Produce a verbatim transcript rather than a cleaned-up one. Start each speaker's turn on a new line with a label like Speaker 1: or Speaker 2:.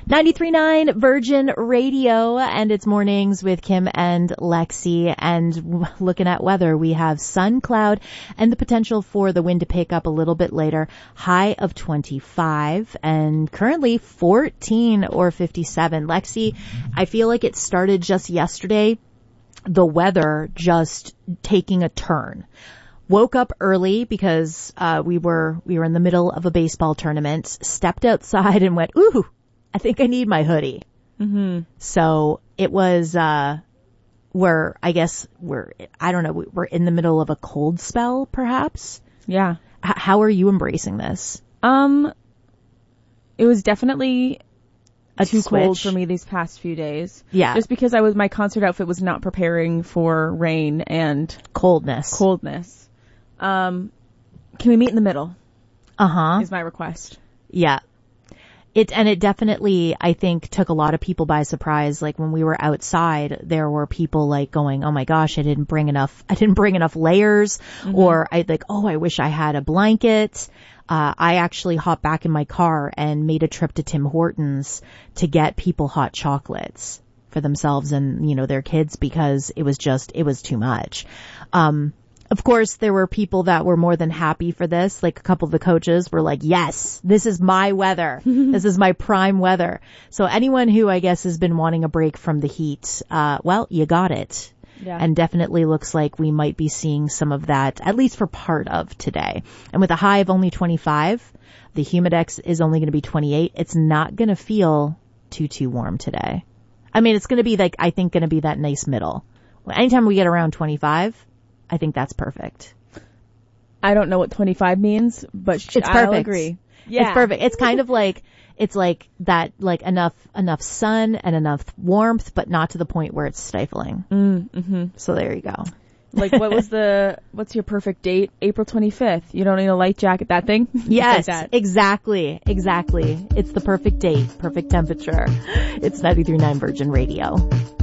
Speaker 1: ninety-three point nine Virgin Radio, and it's mornings with Kim and Lexi. And looking at weather, we have sun, cloud, and the potential for the wind to pick up a little bit later. High of twenty-five and currently fourteen or fifty-seven. Lexi, I feel like it started just yesterday. The weather just taking a turn. Woke up early because uh we were we were in the middle of a baseball tournament. Stepped outside and went, ooh, I think I need my hoodie. Mm-hmm. So it was, uh, we're, I guess we're, I don't know, we're in the middle of a cold spell, perhaps.
Speaker 2: Yeah.
Speaker 1: H- how are you embracing this?
Speaker 2: Um, it was definitely
Speaker 1: A
Speaker 2: too
Speaker 1: switch.
Speaker 2: cold for me these past few days.
Speaker 1: Yeah.
Speaker 2: Just because I was, my concert outfit was not preparing for rain and
Speaker 1: Coldness.
Speaker 2: coldness. Um, can we meet in the middle?
Speaker 1: Uh-huh.
Speaker 2: Is my request.
Speaker 1: Yeah. It, and it definitely, I think, took a lot of people by surprise. Like when we were outside, there were people like going, oh my gosh, I didn't bring enough, I didn't bring enough layers. Mm-hmm. Or I like, oh, I wish I had a blanket. Uh, I actually hopped back in my car and made a trip to Tim Hortons to get people hot chocolates for themselves and, you know, their kids because it was just, it was too much. Um, Of course, there were people that were more than happy for this. Like a couple of the coaches were like, yes, this is my weather. This is my prime weather. So anyone who I guess has been wanting a break from the heat, uh, well, you got it.
Speaker 2: Yeah.
Speaker 1: And definitely looks like we might be seeing some of that, at least for part of today. And with a high of only twenty-five, the humidex is only going to be twenty-eight. It's not going to feel too, too warm today. I mean, it's going to be like, I think going to be that nice middle. Anytime we get around twenty-five, I think that's perfect.
Speaker 2: I don't know what twenty-five means, but sh-
Speaker 1: it's perfect.
Speaker 2: I'll agree. Yeah.
Speaker 1: It's perfect. It's kind of like, it's like that, like enough, enough sun and enough warmth, but not to the point where it's stifling.
Speaker 2: Mm, mm-hmm.
Speaker 1: So there you go.
Speaker 2: Like what was the, what's your perfect date? April twenty-fifth. You don't need a light jacket, that thing?
Speaker 1: Yes,
Speaker 2: like that.
Speaker 1: exactly. Exactly. It's the perfect date, perfect temperature. It's ninety-three point nine Virgin Radio.